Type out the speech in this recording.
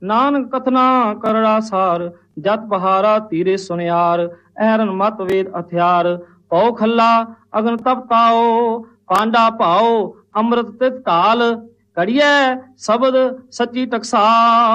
ਨਾਨਕ ਕਥਨਾ ਕਰੜਾ ਸਾਰ, ਜਤ ਪਹਾਰਾ ਤੀਰੇ ਸੁਨਿਆਰ, ਐਰਨ ਮਤ ਵੇਦ ਹਥਿਆਰ, ਪਉ ਖੱਲਾ ਅਗਨ ਤਪਤਾਓ, ਪਾਂਡਾ ਭਾਓ ਅੰਮ੍ਰਿਤ ਤਿਤ ਕਾਲ, ਘੜੀਐ ਸ਼ਬਦ ਸੱਚੀ ਟਕਸਾਲ।